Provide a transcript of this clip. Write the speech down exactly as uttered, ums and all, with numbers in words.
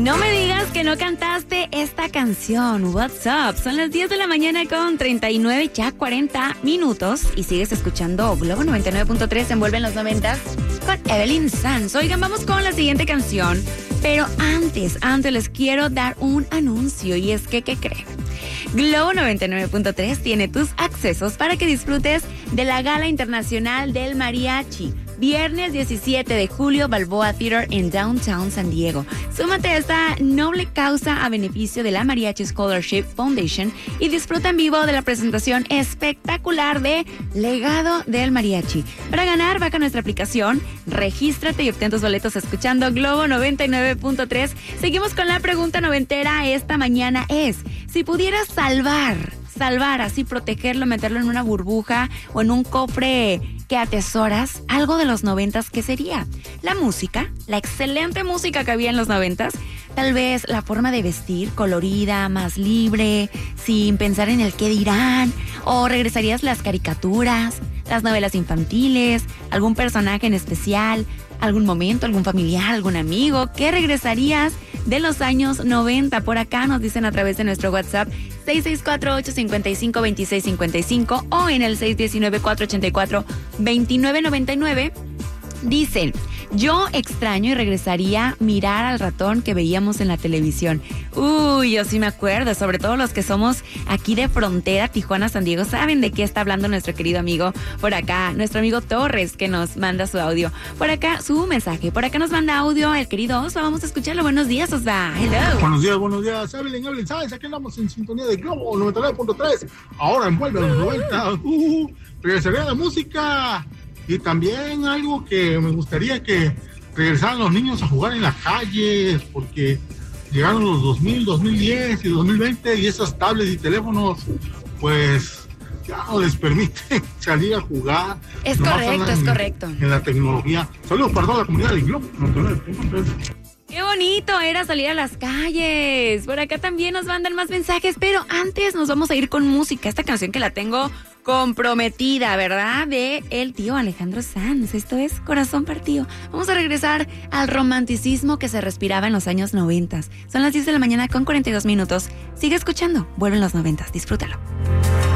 No me digas que no cantaste esta canción. What's up? Son las diez de la mañana con treinta y nueve, ya cuarenta minutos. Y sigues escuchando Globo noventa y nueve punto tres, envuelve en los noventas con Evelyn Sanz. Oigan, vamos con la siguiente canción. Pero antes, antes les quiero dar un anuncio. Y es que, ¿qué creen? Globo noventa y nueve punto tres tiene tus accesos para que disfrutes de la Gala Internacional del Mariachi. Viernes diecisiete de julio, Balboa Theater en Downtown San Diego. Súmate a esta noble causa a beneficio de la Mariachi Scholarship Foundation y disfruta en vivo de la presentación espectacular de Legado del Mariachi. Para ganar, baja nuestra aplicación, regístrate y obtén tus boletos escuchando Globo noventa y nueve punto tres. Seguimos con la pregunta noventera. Esta mañana es, si pudieras salvar, salvar, así protegerlo, meterlo en una burbuja o en un cofre que atesoras, algo de los noventas, ¿qué sería? La música, la excelente música que había en los noventas, tal vez la forma de vestir colorida, más libre, sin pensar en el qué dirán, o regresarías las caricaturas, las novelas infantiles, algún personaje en especial, algún momento, algún familiar, algún amigo. ¿Qué regresarías de los años noventa? Por acá nos dicen a través de nuestro WhatsApp seis seis cuatro, ocho cinco cinco, dos seis cinco cinco o en el seis uno nueve, cuatro ocho cuatro, dos nueve nueve nueve. Dicen, yo extraño y regresaría mirar al ratón que veíamos en la televisión. Uy, yo sí me acuerdo, sobre todo los que somos aquí de frontera, Tijuana, San Diego, saben de qué está hablando nuestro querido amigo por acá, nuestro amigo Torres, que nos manda su audio. Por acá, su mensaje, por acá nos manda audio el querido Osva, vamos a escucharlo. Buenos días, Osva. Hello. Buenos días, buenos días. Evelyn, Evelyn, ¿sabes? Aquí andamos en sintonía de Globo noventa y nueve punto tres. Ahora envuelve los noventa. Uh, regresaría a la música. Y también algo que me gustaría que regresaran los niños a jugar en las calles, porque llegaron los dos mil, dos mil diez y dos mil veinte y esas tablets y teléfonos, pues ya no les permiten salir a jugar. Es correcto, es correcto. En la tecnología. Saludos para toda la comunidad de Globo noventa y nueve punto tres. ¡Qué bonito era salir a las calles! Por acá también nos mandan más mensajes, pero antes nos vamos a ir con música. Esta canción que la tengo comprometida, ¿verdad? De el tío Alejandro Sanz. Esto es Corazón Partido. Vamos a regresar al romanticismo que se respiraba en los años noventas. Son las diez de la mañana con cuarenta y dos minutos. Sigue escuchando. Vuelven los noventas. Disfrútalo.